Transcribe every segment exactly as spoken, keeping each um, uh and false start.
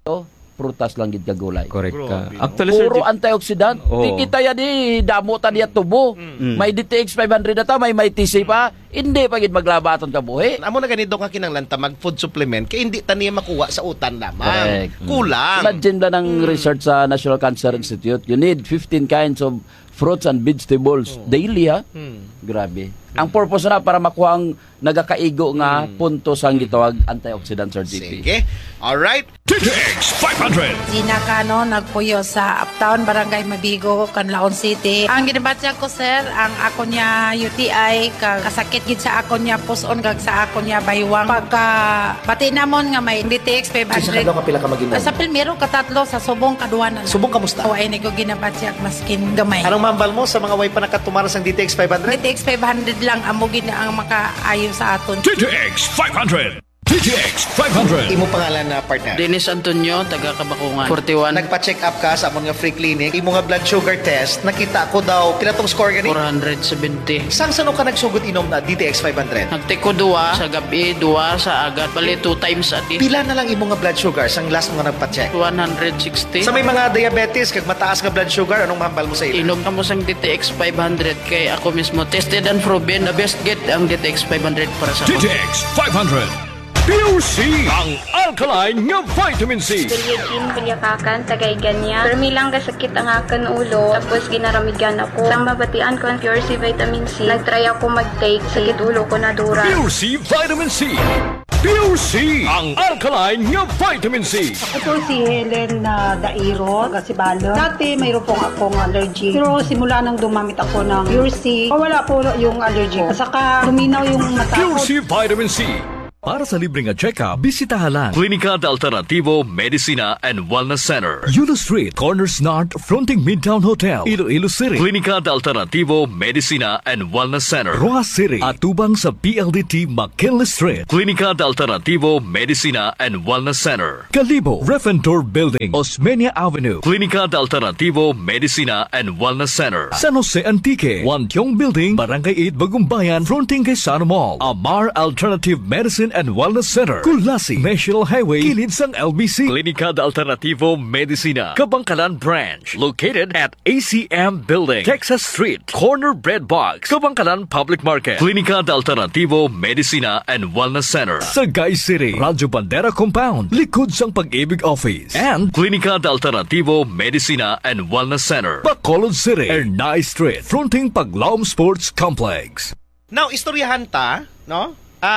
prutas lang gid kagulay. Correct ka. Grabe, no? Actually, sir, Puro Jeep- antioxidant. Oo. Kikita yan eh, damo ta diya tubo. Mm. May D T X five hundred na ta, may may T C pa. Hindi pa gid maglabaton ka buhi. Amo na ganito ka kinanglanta mag food supplement kay hindi ta niya makuha sa utan lamang. Correct. Kulang. Imagine lang ng research sa National Cancer Institute, you need fifteen kinds of fruits and vegetables daily ha. Hmm. Grabe. Ang purpose na para makuha ang nagakaigo nga punto sa gitawag antioxidant Sir G P. Sige. Alright. D T X five hundred. Gina Cano, nagpuyo sa Uptown, Barangay Mabigo, Canlaon City. Ang ginabatya ko, sir, ang ako niya U T I, kag kasakit gid sa ako niya puson, kag sa ako niya baywang. Pagka pati namon nga may D T X five hundred. ka pila ka maginom? Sa Pilmero, katatlo, sa Subong, kaduanan. Subong kamusta? O, ay, ko ginabatya, maskin gamay. Anong mambal mo sa mga way pa nakatumaras ng D T X five hundred? D T X five hundred lang, amugin na ang makaayon sa aton. D T X five hundred. D T X five hundred. Imo pangalan na partner? Dennis Antonio, taga Kabakungan. forty-one. Nagpa-check up ka sa amon nga free clinic. Imo nga blood sugar test, nakita ko daw pila tong score gani? four seventy. Sang sano ka nagsugod inom na D T X five hundred? Nagtiko duwa sa gabi, duwa sa agat. Bali, two times a day. Pila na lang imo nga blood sugar sang last mo nga nagpa-check? one sixty. Sa may mga diabetes kag mataas nga blood sugar, anong mahambal mo sa ila? Inom ka mo sang D T X five hundred kay ako mismo tested and proven the best get ang D T X five hundred para sa D T ako. X five hundred. Pure C, ang alkaline nga vitamin C. Eugene Pilyakakan, tagay ganyan. Permi lang kasakit ang akan ulo, tapos ginaramigan ako. Sang mabatian ko ang Pure C Vitamin C, nagtry ako mag-take, sakit ulo ko na dura. Pure C Vitamin C. Pure C, ang alkaline nga vitamin C. Ito si Helen na Dairo, taga Sibalo. Dati mayroon pong akong allergy. Pero simula nang dumamit ako ng Pure C, wala po yung allergy ko. Saka luminaw yung mata ko. Pure C Vitamin C. Para sa libreng check-up, bisitahan lang Klinika de Alternativo Medicina and Wellness Center, Yulo Street, Corners North, fronting Midtown Hotel, Iloilo City. Klinika de Alternativo Medicina and Wellness Center, Rojas City, at tubang sa P L D T McKinley Street. Klinika de Alternativo Medicina and Wellness Center, Calibo, Refentor Building, Osmeña Avenue. Klinika de Alternativo Medicina and Wellness Center, San Jose Antique, Wantiong Building, Barangay eight, Bagumbayan, fronting kay Sana Mall. Amar Alternative Medicine and Wellness Center, Kulasi, National Highway, kilid sang L B C. Klinika de Alternativo Medicina, Kabangkalan Branch, located at A C M Building, Texas Street, Corner Bread Box, Kabangkalan Public Market. Klinika de Alternativo Medicina and Wellness Center, Sagay City, Radyo Bandera Compound, likod sang Pag-ibig Office, and Klinika de Alternativo Medicina and Wellness Center, Bacolod City, Ernay Street, fronting Paglaom Sports Complex. Now, istoryahan ta, no?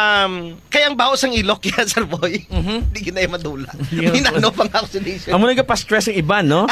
Um, kaya ang baos ang ilok yan, Sir Boy. Hindi ginaya madula. Minano pang oxidation. Amo nga pa-stress yung iba, no?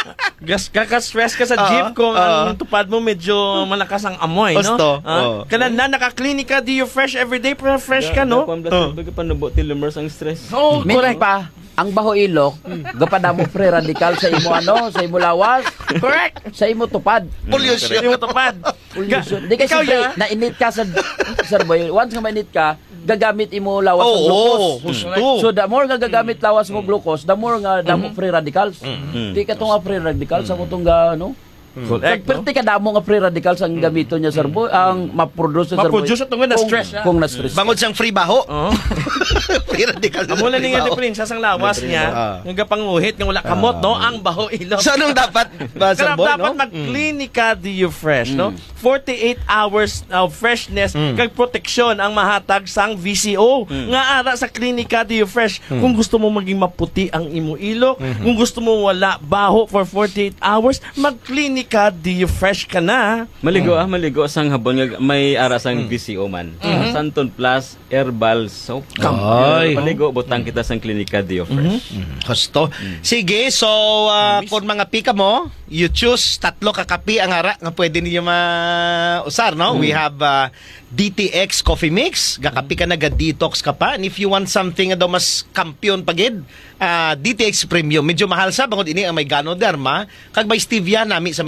Gas kaka-stress ka sa Oo, jeep kung oo. ang tupad mo medyo malakas ang amoy, no? Osto, Ah, oo. Kanan na nakaklinika, do you fresh everyday, para fresh ka, no? Oh. Baga panubo ti lumers ang stress. Oh, Meaning correct. pa, ang baho ilok, gapada mo free radical sa imo ano, sa imo lawas, Correct. sa imo tupad. Pollution. Yung tupad. Pollution. Di kasi Ikaw, pre, ya? nainit ka sa Sir Boy. Once nga mainit ka, gagamit imo lawas Oo, ng glucose. oo, gusto. So the more nga gagamit lawas mo glucose, the more nga damo free radicals. Di ka to nga free radicals sa kutong ga ano. Correct, no? Perti ka damo nga free radicals ang gamito niya Sir Boy, ang ma-produce Sir Boy. Ma-produce ito nga na-stress siya. Kung na-stress. Bangod siyang free baho. Oo. Free radical na Amo na free nga baho. difference sa sang lawas niya, Ah. nga panguhit nga wala kamot, no? Ang baho ilok. So, anong dapat, ba, Sir Karap Boy, dapat no? mag-klinika do you fresh, no? forty-eight hours of freshness kag proteksyon ang mahatag sang V C O. Nga ara sa klinika do you fresh. Kung gusto mo maging maputi ang imo ilok, kung gusto mo wala baho for forty-eight hours, mag-klinika do you fresh ka na. Maligo ah, maligo sang habon nga may ara sang V C O man. Santon Plus Herbal Soap. Ay. Maligo butang kita sang Klinika Dio Fresh. Husto. Sige, so, uh, kung mga pika mo, you choose tatlo kakapi ang ara nga pwede ninyo ma-usar, no? We have uh, D T X Coffee Mix. Gakapi ka na, ga-detox ka pa. And if you want something nga daw mas kampiyon pagid, uh, D T X Premium. Medyo mahal sa, bangod ini ang may Ganoderma. Kag may stevia nami sa may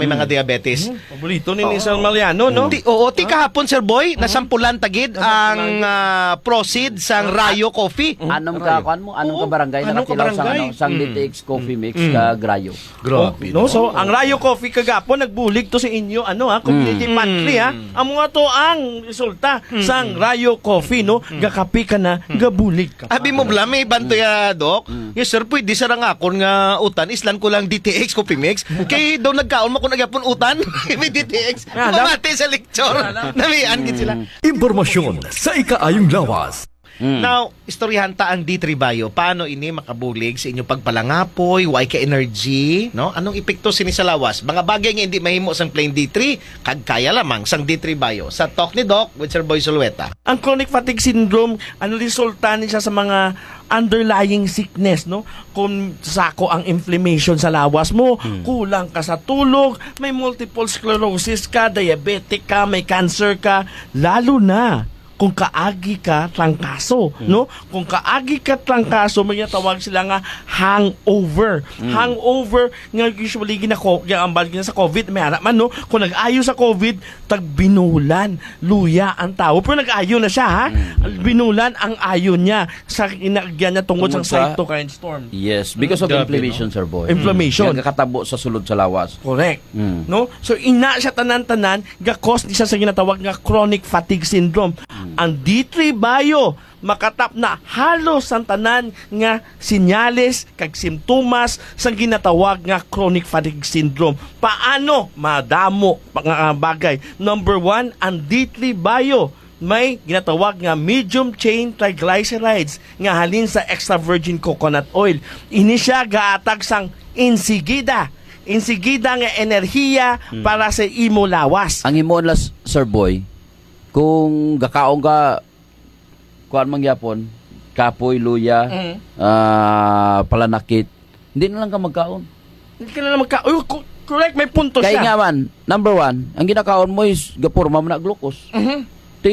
mga diabetes. Paborito ni Nissan Mariano, no? Ti, oo, ti kahapon, Sir Boy, nasampulan tagid ang ah, proceed sang Rayo Coffee. Anong ka kuan mo? Anong ka barangay Anong nakatilaw sa kabarangay? ano? Sang D T X Coffee Mix ka Grayo. Grabe. No, so ang Rayo Coffee kagapon nagbulig to sa inyo ano ha, community pantry ha. Ang mga to ang resulta sang Rayo Coffee no, gakapi ka na, gabulig ka. Abi mo bla may banto ya, Dok. Yes, sir, pwede sa nga akon nga utan, islan ko lang D T X Coffee Mix. Kay daw nagkaon mo kung nagyapon utan, may D T X. Mamati sa lecture. Namian gid sila. Impormasyon sa ikaayong lawas. Now, istoryahan ta ang D three Bio. Paano ini makabulig sa inyong pagpalangapoy, why ka energy, no? Anong epekto sini sa lawas? Mga bagay nga hindi mahimo sang plain D three, kag kaya lamang sang D three Bio. Sa talk ni Doc with Sir Boy Solueta. Ang chronic fatigue syndrome, ano resulta niya sa mga underlying sickness, no? Kung sako ang inflammation sa lawas mo, kulang ka sa tulog, may multiple sclerosis ka, diabetic ka, may cancer ka, lalo na kung kaagi ka trangkaso, no? Kung kaagi ka trangkaso, may tawag sila nga hangover. Hangover nga usually ginako, giambal gina sa COVID, may harap man no, kung nag-ayo sa COVID, tag binulan, luya ang tao. Pero nag-ayo na siya, ha? Binulan ang ayo niya sa inagyan niya tungkod Tungkol sa sa- cytokine storm. Yes, because of Grabe, inflammation, Sir Boy. Inflammation. Yung kakatabo sa sulod sa lawas. Correct. Mm. No? So ina siya tanan-tanan ga-cause di siya sa ginatawag nga chronic fatigue syndrome. Ang D three Bio makatap na halos ang tanan nga sinyales kag simptomas sa ginatawag nga chronic fatigue syndrome. Paano madamo pa nga bagay? Number one, ang D three Bio may ginatawag nga medium chain triglycerides nga halin sa extra virgin coconut oil. Ini siya gaatag sang insigida. Insigida nga enerhiya para sa imo lawas. Ang himon las, Sir Boy, kung gakaong ka kuan mangyapon, kapoy, luya, ah, palanakit, hindi na lang ka magkaon. Hindi ka na lang magka... Oh, co- correct, may punto Kaya siya. nga man, number one, ang ginakaon mo is gapurma mo na glucose. Ti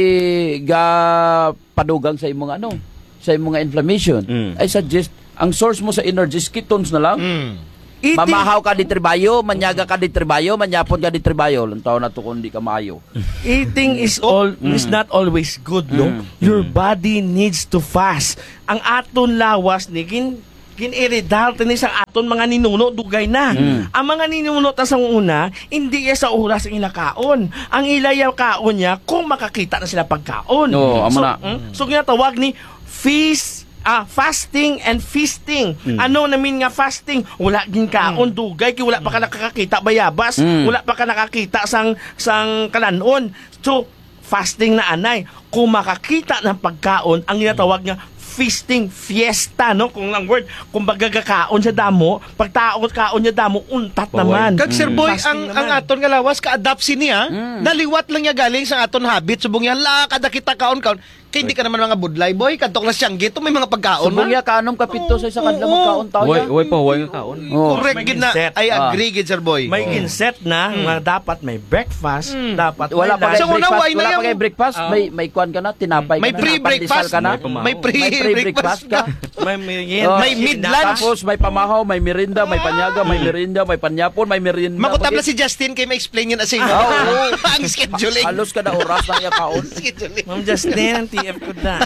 ga padugang sa imong ano, sa imong inflammation. Mm. I suggest, ang source mo sa energy is ketones na lang. Eating, Mamahaw ka di tribayo, manyaga ka di tribayo, manyapon ka di tribayo. Lantaw na to kung di ka maayo. eating is all is not always good, no? Your body needs to fast. Ang aton lawas ni gin gin-iridal tani sa aton mga ninuno dugay na. Ang mga ninuno ta sa una, hindi ya sa oras ang ilakaon. Ang ilayaw kaon niya kung makakita na sila pagkaon. Oo, amo so, na. mm, so ginatawag ni feast Ah, fasting and feasting. Ano namin nga fasting? Wala gin kaon dugay kay wala pa ka nakakakita bayabas, Mm. wala pa ka nakakita sang sang kalanon. So fasting na anay. Kung makakita ng pagkaon, ang ginatawag nga feasting, fiesta, no? Kung ang word, kung bagagakaon sa damo, pag taon kaon niya damo, untat naman. Kag Sir Boy, Fasting ang ang naman. aton nga lawas ka-adapt siniya, naliwat lang niya galing sa aton habit, subong niya la kada kita kaon-kaon. Kay hindi ka naman mga budlay boy, kadtok na siyang gito, may mga pagkaon Subong man. ya kanom kapito sa isa kadla Oo. magkaon tayo. Way, way pa, way nga kaon. Oh. Correct May gid na. ginset. I agree gid Sir Boy. May ginset na, nga dapat may breakfast, dapat Wala may pa lunch. kay Sa una, breakfast, why na wala pa yung- kay breakfast, may may kuan ka na, tinapay May ka na, pre-breakfast pandesal ka na, May pamahaw. May pre-breakfast ka. may merienda. Oh, May mid-lunch. Tapos may pamahaw, may merinda, may panyaga, may merinda, may panyapon, may merinda. Makutab na si Justin kay ma-explain yun sa inyo. Oo. Ang scheduling. Halos kada oras na iya kaon. Scheduling. Ma'am Justin, ang T F ko na.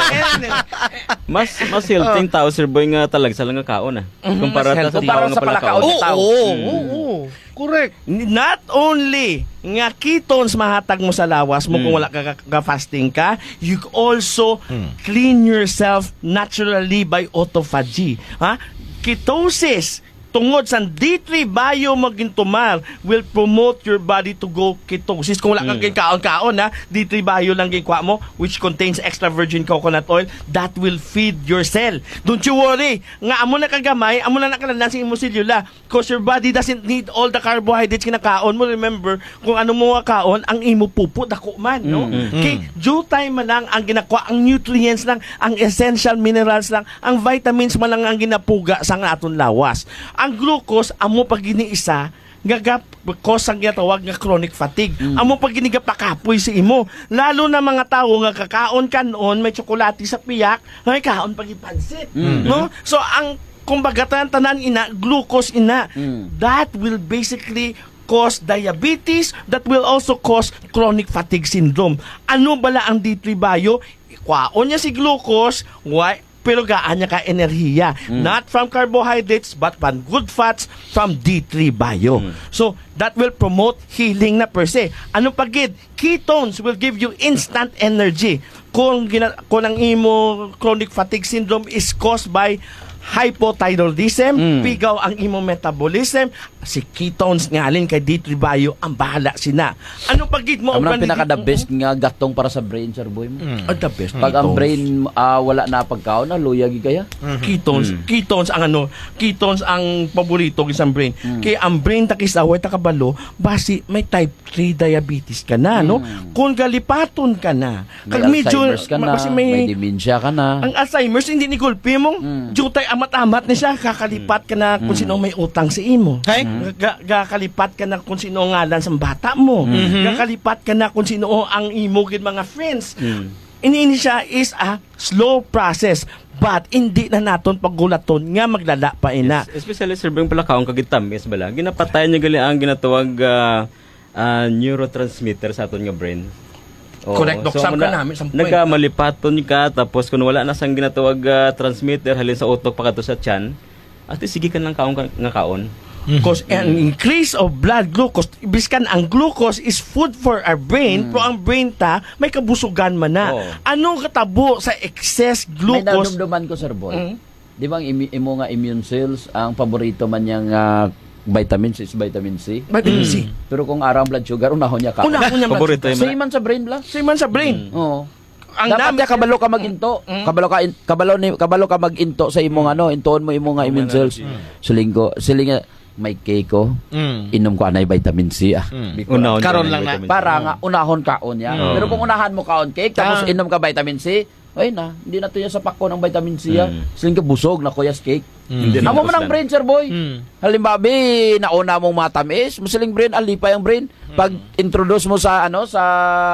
Mas mas healthy tao, Sir Boy, nga talag sa lang nga kaon ah. Kumpara Mas ta sa healthy. tao Kumpara nga sa pala palakaon. kaon. Oo, tao. oo, oo. Correct. Not only nga ketones mahatag mo sa lawas mo kung wala ka, ka- ka fasting ka, you also clean yourself naturally by autophagy. Ha? Ketosis tungod sa D three Bio magintumar will promote your body to go ketosis. Kung wala kang mm. kaon-kaon ha, D three Bio lang ginkuha mo which contains extra virgin coconut oil that will feed your cell. Don't you worry. Nga amo na kagamay, amo na nakalanan sa imong selula because your body doesn't need all the carbohydrates kinakaon mo. Remember, kung ano mo kaon, ang imo pupo dako man, no? Kay due time man lang ang ginakuha, ang nutrients lang, ang essential minerals lang, ang vitamins man lang ang ginapuga sa nga aton lawas. Ang glucose amo pag giniisa gagap cause ang ginatawag nga chronic fatigue. Amo pag ginigapakapoy si imo. Lalo na mga tao nga kakaon kanon may tsokolate sa piyak, ay kaon pag ipansit. No? So ang kumbaga tanan ina glucose ina that will basically cause diabetes, that will also cause chronic fatigue syndrome. Ano bala ang D three Bio? Kwaon niya si glucose, why? Pero gaan niya ka enerhiya. Mm. Not from carbohydrates, but from good fats from D three Bio. Mm. So, that will promote healing na per se. Ano pagid? Ketones will give you instant energy. Kung, gina, kung ang imo chronic fatigue syndrome is caused by hypothyroidism, Mm. pigaw ang imo metabolism, si ketones ngalin kay D three Bio ang bahala sina. Ano pagid mo? Ang ang pinaka the kanidi- best nga gatong para sa brain, Sir Boy mo. Ah, the best. Pag ang Ketones. brain ah, wala na pagkaon, na luyagi kaya. Ketones, ketones ang ano, ketones ang paborito isang brain. Kaya ang brain takisaway takabalo, basi may type three diabetes ka na, no? Kung galipaton ka na, May kag medyo Alzheimer's ka na, basi may, may, dementia ka na. ang Alzheimer's hindi ni gulpi mo. Jutay amat-amat ni siya, kakalipat ka na kung sino may utang sa imo. Hey? Ga- Gakalipat ka na kung sino ang ngalan sa bata mo. Gakalipat ka na kung sino ang imo gid mga friends. Iniini siya is a slow process, but hindi na naton paggulaton nga maglala pa ina. Especially sir bang palakaon kagitamis bala. Ginapatayan niya gali ang ginatawag ah, ah, neurotransmitter sa aton nga brain. Oo. Correct, Dok. Sam ka namin, sam point. Nagamalipaton ka tapos kung wala na sang ginatawag ah, transmitter halin sa utok pa kadto sa tiyan, at sige ka lang kaon ka- nga kaon. Because an increase of blood glucose, biskan ang glucose is food for our brain, pero ang brain ta, may kabusugan man na. Oo. Anong katabo sa excess May glucose? nadumduman ko, Sir Boy. Mm. Di ba ang imi- imo nga immune cells, ang paborito man niyang ah, vitamins is vitamin C. Vitamin C. Pero kung araw ang blood sugar, unahon niya ka. Una ko niya Paborito yung Same man sa brain bla. Same man sa brain. Oo. Ang Dapat dami- ya kabalo ka maginto. Kabalo ka in- kabalo ni kabalo ka maginto sa imong ano, intoon mo imong nga immune cells. Siling ko, siling nga may cake ko. Mm. Inom ko anay vitamin C ah. Unahon Karon ka lang ng na. vitamin C. Para nga unahon kaon ya. Oo. Pero kung unahan mo kaon cake tapos Ah. inom ka vitamin C, ay na, hindi na to yung sapak ko ng vitamin C ya. Mm. Siling ka busog na kuyas cake. Hindi na Amo man kuslan. ang brain, Sir Boy. Mm. Halimbawa, nauna mong matamis, musiling brain, alipay ang brain. Pag introduce mo sa ano sa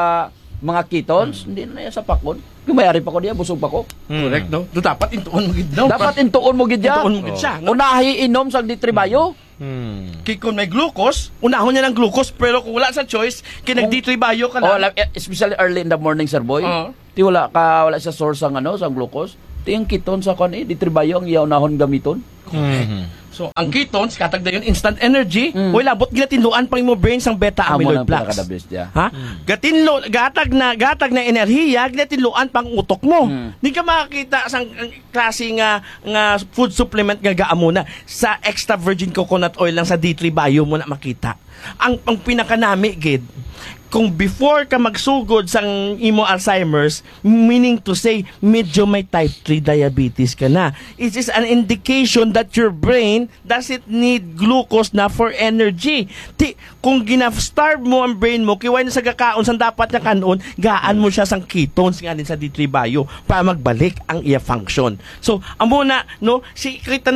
mga ketones, hindi na yan sa pakon. Kung mayari pa ko diya, busog pa ko. Correct, no? Do dapat intuon mo gid daw. Dapat intuon mo gid ya. intuon mo gid siya. No? Unahi inom sa D three Bio. Mm. Kaya kung may glucose, unahon niya ng glucose, pero kung wala sa choice, kinag D three Bio ka Oh, lang. like, especially early in the morning, Sir Boy. Oo. Ti wala ka wala sa source ang ano, sa glucose. Ti ang ketone sa kon eh, D three Bio ang iyaw nahon gamiton. Mhm. So, ang ketones, katag na yun, instant energy, Mm. wala, bot ginatinluan pa yung mo brain sang beta Amo amyloid nang pinaka plaques. the best ya. Ha? Gatinlo, gatag na gatag na enerhiya, ginatinluan pang utok mo. Mm. Di ka makakita sang ang klase nga nga food supplement nga gaamo na sa extra virgin coconut oil lang sa D three Bio mo na makita. Ang ang pinakanami gid, kung before ka magsugod sang imo Alzheimer's, meaning to say medyo may type three diabetes ka na. It is an indication that your brain doesn't need glucose na for energy. Ti, kung gina-starve mo ang brain mo, kiway na sa gakaon sang dapat na kanon, gaan mo siya sang ketones nga din sa D three Bio para magbalik ang iya function. So, amo na, no, si kita